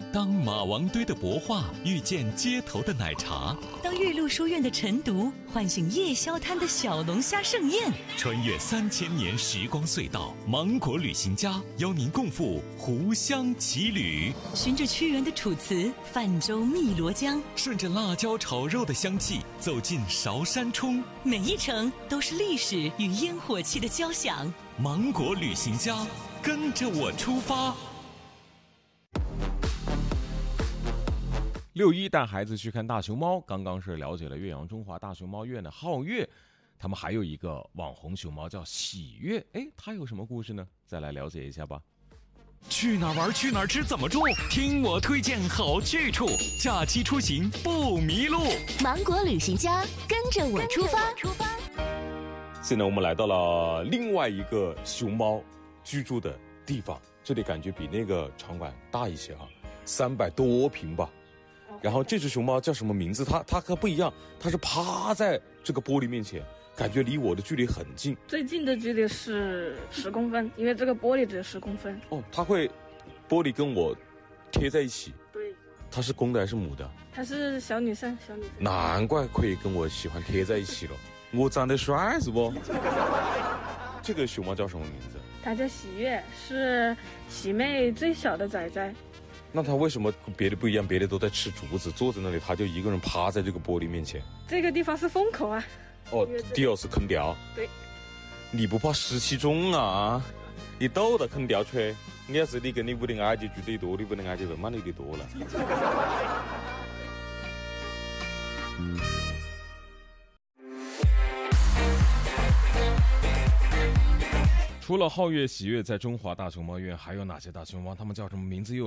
当马王堆的帛画遇见街头的奶茶， 当岳麓书院的晨读唤醒夜宵摊的小龙虾盛宴， 穿越3000年时光隧道，芒果旅行家邀您共赴湖湘奇旅， 循着屈原的楚辞泛舟汨罗江， 顺着辣椒炒肉的香气走进韶山冲， 每一程都是历史与烟火气的交响。 芒果旅行家，跟着我出发。 6·1带孩子去看大熊猫，刚刚是了解了岳阳中华大熊猫院的皓月，他们还有一个网红熊猫叫喜悦，它有什么故事呢？再来了解一下吧。 去哪儿玩，去哪儿吃，怎么住？听我推荐好去处，假期出行不迷路。 芒果旅行家，跟着我出发。 现在我们来到了另外一个熊猫居住的地方，这里感觉比那个场馆大一些哈，300多平吧。然后这只熊猫叫什么名字？它和不一样，它是趴在这个玻璃面前，感觉离我的距离很近。 最近的距离是10公分，因为这个玻璃只有10公分。 哦，它会玻璃跟我贴在一起。 对。 它是公的还是母的？ 它是小女生。 难怪可以跟我喜欢贴在一起了。我长得帅是不？这个熊猫叫什么名字？ 它叫喜悦，是喜妹最小的崽崽。 那他为什么别的不一样？别的都在吃竹子，坐在那里，他就一个人趴在这个玻璃面前。 这个地方是风口啊。 哦，第二是坑条。 对。 你不怕湿气重啊？你都到坑条去。你要是你跟你屋的阿姐住得多，你屋的阿姐人嘛你的多了。除了皓月、喜悦，在中华大熊猫院还有哪些大熊猫？它们叫什么名字？